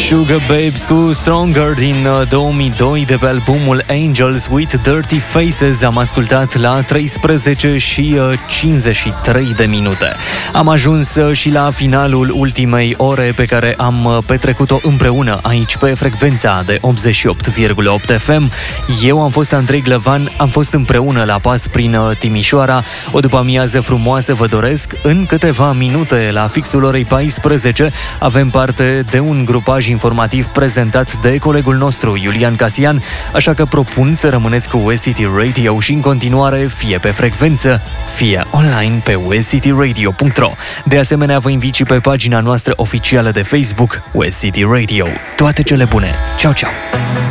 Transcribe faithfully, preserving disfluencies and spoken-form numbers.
Sugar Babes cu Stronger din două mii doi de pe albumul Angels with Dirty Faces. Am ascultat la treisprezece și cincizeci și trei de minute. Am ajuns și la finalul ultimei ore pe care am petrecut-o împreună aici pe frecvența de optzeci și opt virgulă opt F M. Eu am fost Andrei Glăvan, am fost împreună la pas prin Timișoara. O după-amiază frumoasă vă doresc. În câteva minute, la fixul orei paisprezece, avem parte de un grupaj informativ prezentat de colegul nostru, Iulian Casian, așa că propun să rămâneți cu West City Radio și în continuare fie pe frecvență, fie online pe west city radio punct ro. De asemenea, vă invit și pe pagina noastră oficială de Facebook, West City Radio. Toate cele bune! Ciao, ciao!